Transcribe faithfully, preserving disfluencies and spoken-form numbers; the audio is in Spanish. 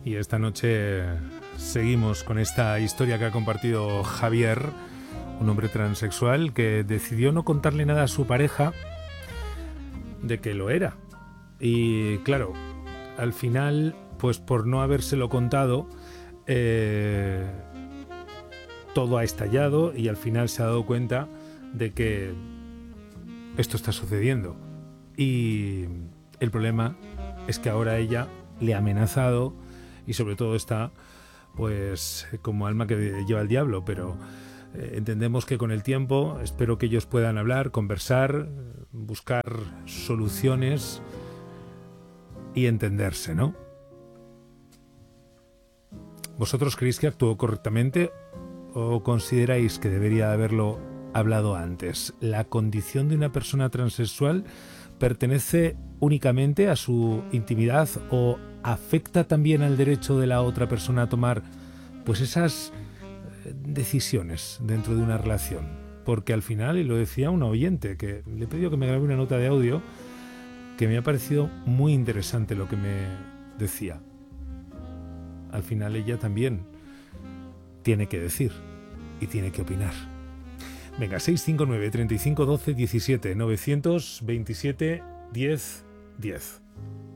Y esta noche seguimos con esta historia que ha compartido Javier, un hombre transexual que decidió no contarle nada a su pareja de que lo era. Y claro, al final, pues por no habérselo contado, eh, todo ha estallado y al final se ha dado cuenta de que esto está sucediendo. Y el problema es que ahora ella le ha amenazado y sobre todo está pues como alma que lleva el diablo, pero eh, entendemos que con el tiempo espero que ellos puedan hablar, conversar, buscar soluciones y entenderse, ¿no? ¿Vosotros creéis que actuó correctamente o consideráis que debería haberlo hablado antes? ¿La condición de una persona transexual pertenece únicamente a su intimidad o afecta también al derecho de la otra persona a tomar pues esas decisiones dentro de una relación? Porque al final, y lo decía una oyente, que le he pedido que me grabe una nota de audio, que me ha parecido muy interesante lo que me decía. Al final ella también tiene que decir y tiene que opinar. Venga, seis cinco nueve, treinta y cinco, doce, diecisiete, novecientos veintisiete, diez, diez.